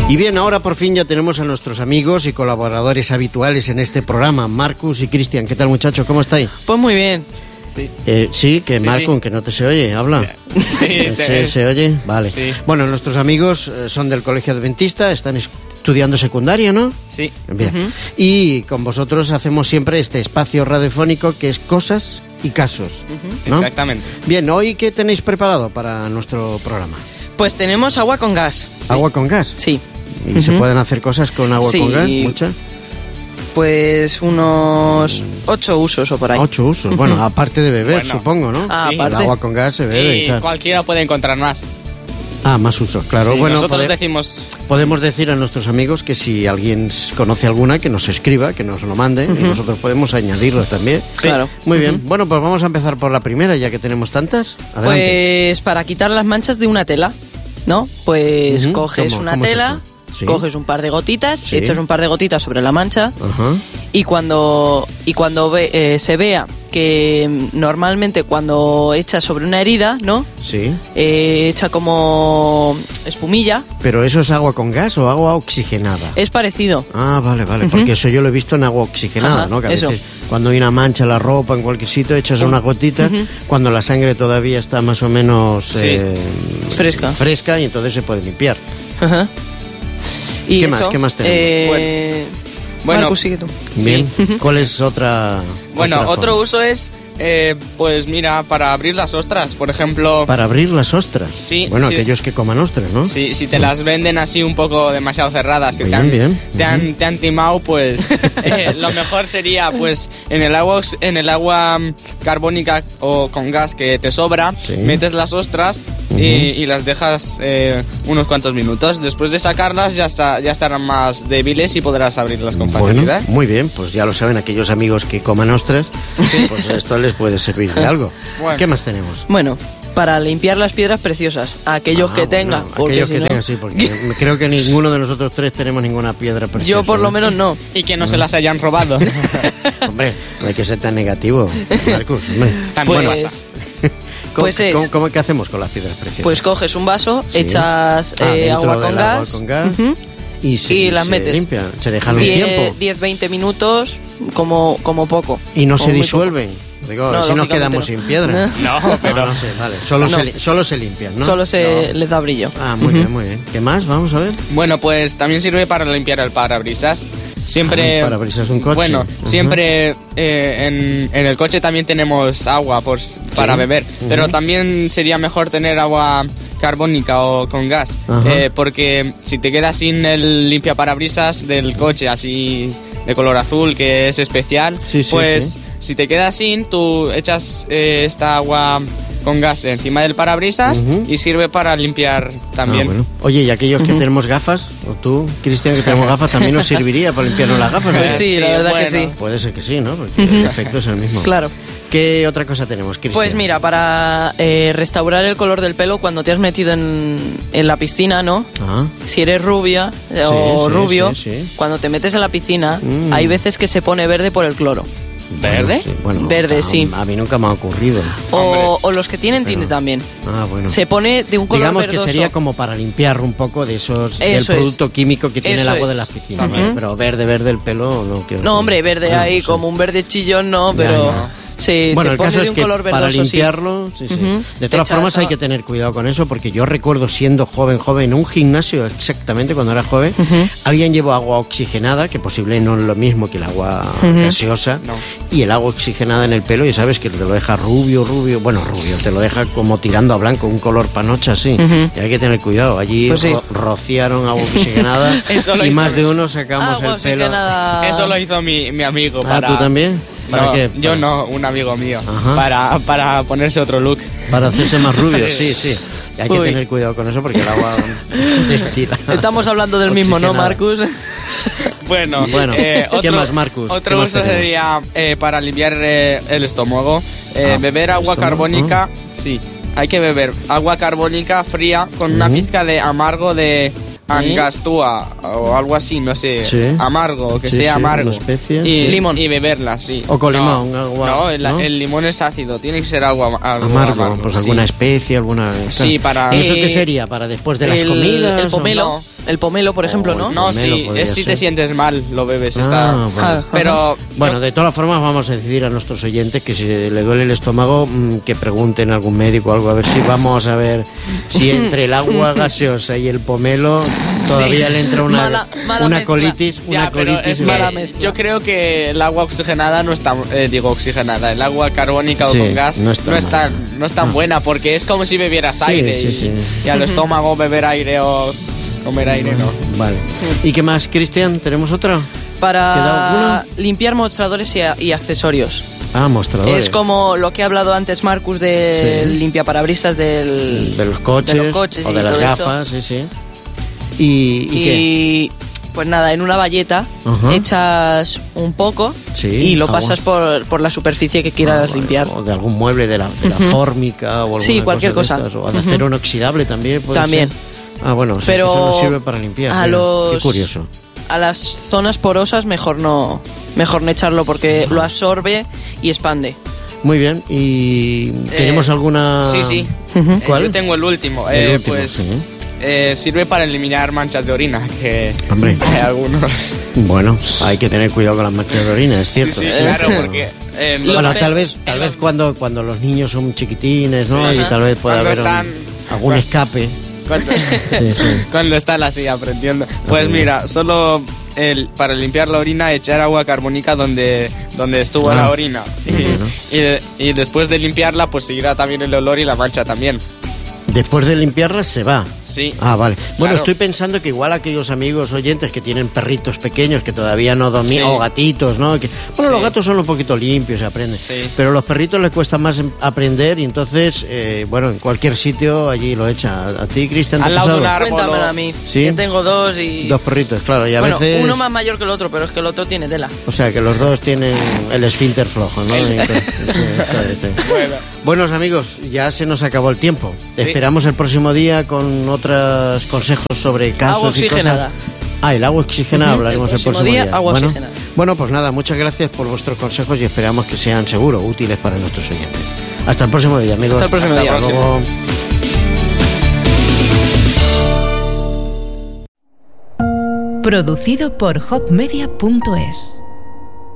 Y bien, ahora por fin ya tenemos a nuestros amigos y colaboradores habituales en este programa, Marcus y Cristian. ¿Qué tal, muchachos? ¿Cómo estáis? Pues muy bien. Sí, que sí, Marcus, sí. Que no te se oye, habla. Sí, ¿Se oye? Vale. Sí. Bueno, nuestros amigos son del Colegio Adventista, están estudiando secundaria, ¿no? Sí. Bien. Y con vosotros hacemos siempre este espacio radiofónico que es Cosas y Casos, ¿no? Exactamente. Bien, ¿hoy qué tenéis preparado para nuestro programa? Pues tenemos agua con gas. ¿Agua con gas? Sí. ¿Y se pueden hacer cosas con agua con gas? ¿Muchas? Pues unos 8 usos o por ahí. 8 usos. Bueno, aparte de beber, supongo, ¿no? Sí. El agua con gas se bebe y tal. Cualquiera puede encontrar más. Más usos, claro. Sí, bueno, nosotros decimos... Podemos decir a nuestros amigos que si alguien conoce alguna, que nos escriba, que nos lo mande, y nosotros podemos añadirlo también. Sí. Claro. Muy bien. Bueno, pues vamos a empezar por la primera, ya que tenemos tantas. Adelante. Pues para quitar las manchas de una tela, ¿no? Pues coges una tela... ¿Sí? Coges un par de gotitas, sí. echas un par de gotitas sobre la mancha y cuando se vea que normalmente cuando echas sobre una herida, ¿no? Sí. Echa como espumilla. ¿Pero eso es agua con gas o agua oxigenada? Es parecido. Vale, porque eso yo lo he visto en agua oxigenada, ¿no? Que a veces cuando hay una mancha en la ropa, en cualquier sitio, echas una gotita, cuando la sangre todavía está más o menos fresca y entonces se puede limpiar. ¿Y ¿Qué más tenemos? Bueno, Marcus, sigue tú. Bien. Sí. ¿Cuál es otra? Bueno, otra otro forma? uso es, pues mira, para abrir las ostras, por ejemplo. ¿Para abrir las ostras? Sí. Bueno, sí. aquellos que coman ostras, ¿no? Sí, si te las venden así un poco demasiado cerradas, que te han timado, pues lo mejor sería, pues, en el agua carbónica o con gas que te sobra, metes las ostras y las dejas unos cuantos minutos. Después de sacarlas ya estarán más débiles y podrás abrirlas con facilidad. Bueno, muy bien, pues ya lo saben aquellos amigos que coman ostras, pues esto les puede servir de algo. Bueno. ¿Qué más tenemos? Bueno, para limpiar las piedras preciosas, aquellos que tengan. Aquellos que tengan, sí, porque creo que ninguno de nosotros tres tenemos ninguna piedra preciosa. Yo por lo menos no. Y que no se las hayan robado. Hombre, no hay que ser tan negativo, Marcus. También pasa. ¿Qué hacemos con las piedras preciosas? Pues coges un vaso, echas agua con gas y las metes. Limpian. Se dejan un tiempo. 10-20 minutos como poco. ¿Y no se disuelven? Digo, no, si nos quedamos sin piedra. No, pero... No sé, vale. Solo se limpian, ¿no? Solo les da brillo. Muy bien, muy bien. ¿Qué más? Vamos a ver. Bueno, pues también sirve para limpiar el parabrisas. Siempre... el parabrisas un coche. Bueno, siempre en el coche también tenemos agua para beber. Pero también sería mejor tener agua carbónica o con gas. Porque si te quedas sin el limpiaparabrisas del coche así de color azul, que es especial, si te quedas sin, tú echas esta agua con gas encima del parabrisas y sirve para limpiar también. Bueno. Oye, y aquellos que tenemos gafas, o tú, Cristian, que tenemos gafas, también nos serviría para limpiarnos las gafas, ¿no? Pues sí, la verdad que sí. Puede ser que sí, ¿no? Porque el efecto es el mismo. Claro. ¿Qué otra cosa tenemos, Cristian? Pues mira, para restaurar el color del pelo cuando te has metido en la piscina, ¿no? Si eres rubia o rubio, cuando te metes en la piscina, hay veces que se pone verde por el cloro. ¿Verde? Verde, sí. A mí nunca me ha ocurrido. O los que tienen tinte también. Bueno. Se pone de un color Digamos verdoso. que sería como para limpiar un poco de del producto químico que tiene el agua de las piscinas. Pero verde el pelo no quiero. No, hombre, verde ahí como un verde chillón, no, pero... Sí, bueno, se el pone caso de es un que color verdoso, para limpiarlo, de todas formas hay que tener cuidado con eso, porque yo recuerdo siendo joven, en un gimnasio exactamente cuando era joven, alguien llevó agua oxigenada, que posible no es lo mismo que el agua gaseosa, y el agua oxigenada en el pelo, y sabes que te lo deja rubio, te lo deja como tirando a blanco, un color panocha así, y hay que tener cuidado. Allí rociaron agua oxigenada y más de uno sacamos el pelo. Eso lo hizo mi amigo. ¿Tú también? ¿Para qué? Yo no, un amigo mío. Para ponerse otro look. Para hacerse más rubio, sí. Y hay que tener cuidado con eso porque el agua destila. Estamos hablando del mismo, ¿no, Marcus? Bueno, ¿qué más, Marcus? Otro uso sería para limpiar el estómago. Beber agua carbónica. Sí, hay que beber agua carbónica fría con una pizca de amargo de... Angastúa o algo así, no sé, amargo, que sea amargo, y limón y beberla, o con limón, agua. El limón es ácido, tiene que ser agua amargo, pues alguna especie, alguna. Sí, para. ¿Eso qué sería? ¿Para después de las comidas? El pomelo. El pomelo, por ejemplo, ¿no? No, sí, si te sientes mal, lo bebes. Bueno. Pero bueno, de todas formas vamos a decir a nuestros oyentes que si le duele el estómago, que pregunten a algún médico o algo, a ver si vamos a ver si entre el agua gaseosa y el pomelo todavía le entra una colitis. Yo creo que el agua oxigenada no está, oxigenada, el agua carbónica o con gas no es tan buena, porque es como si bebieras aire y al estómago beber aire o comer aire, no. Vale. ¿Y qué más, Cristian? ¿Tenemos otra? Para limpiar mostradores y accesorios. Mostradores. Es como lo que ha hablado antes Marcus del limpiaparabrisas de los coches o de las gafas, sí. ¿Y qué? Pues nada, en una bayeta echas un poco y lo pasas por la superficie que quieras limpiar. O de algún mueble de la fórmica o alguna cualquier cosa. O de acero inoxidable también puede ser. Bueno, pero eso nos sirve para limpiar. Qué curioso. A las zonas porosas mejor no echarlo porque lo absorbe y expande. Muy bien. ¿Y tenemos alguna...? Sí. ¿Cuál? Yo tengo el último. Sirve para eliminar manchas de orina, que hombre, hay algunos. Bueno, hay que tener cuidado con las manchas de orina, es cierto. Sí, claro, porque... tal vez cuando los niños son chiquitines, ¿no? Sí, y tal vez puede haber algún escape. Cuando están así aprendiendo. Pues mira, solo para limpiar la orina echar agua carbónica donde estuvo la orina. Y después de limpiarla pues seguirá también el olor y la mancha también. Después de limpiarla se va. Sí. Vale. Bueno, estoy pensando que igual aquellos amigos oyentes que tienen perritos pequeños que todavía no dominan, o gatitos, ¿no? Los gatos son un poquito limpios, se aprenden. Sí. Pero a los perritos les cuesta más aprender y entonces, en cualquier sitio allí lo echa. ¿A ti, Cristian? Al lado de un árbol. Cuéntamelo a mí. ¿Sí? Yo tengo dos y... Dos perritos, claro. Y a veces... uno más mayor que el otro, pero es que el otro tiene tela. O sea, que los dos tienen el esfínter flojo, ¿no? Buenos amigos, ya se nos acabó el tiempo. Esperamos el próximo día con otros consejos sobre casos agua oxigenada. Y cosas. El agua oxigenada hablaremos el próximo día. Agua oxigenada. Bueno, pues nada, muchas gracias por vuestros consejos y esperamos que sean seguros, útiles para nuestros oyentes. Hasta el próximo día, amigos. Hasta el próximo día. Luego. Producido por hopmedia.es